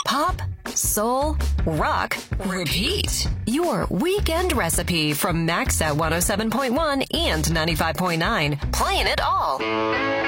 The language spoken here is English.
Pop, soul, rock, repeat. Your weekend recipe from Max at 107.1 and 95.9. Playing it all.